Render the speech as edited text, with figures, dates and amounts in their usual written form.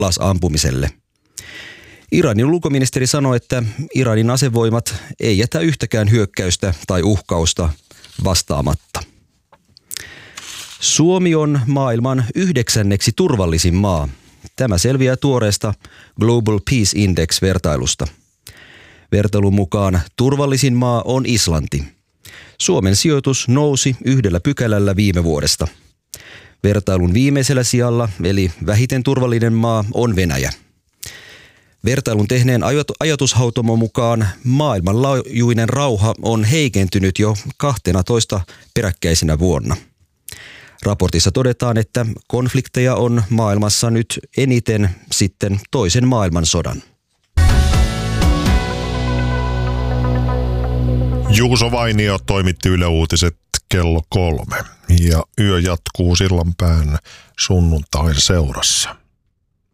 alas ampumiselle. Iranin ulkoministeri sanoi, että Iranin asevoimat ei jätä yhtäkään hyökkäystä tai uhkausta vastaamatta. Suomi on maailman 9. turvallisin maa. Tämä selviää tuoreesta Global Peace Index-vertailusta. Vertailun mukaan turvallisin maa on Islanti. Suomen sijoitus nousi 1 pykälällä viime vuodesta. Vertailun viimeisellä sijalla, eli vähiten turvallinen maa, on Venäjä. Vertailun tehneen ajatushautomon mukaan maailmanlaajuinen rauha on heikentynyt jo 12 peräkkäisenä vuonna. Raportissa todetaan, että konflikteja on maailmassa nyt eniten sitten toisen maailmansodan. Juuso Vainio toimitti Yle Uutiset kello 3 ja yö jatkuu Sillanpään sunnuntain seurassa.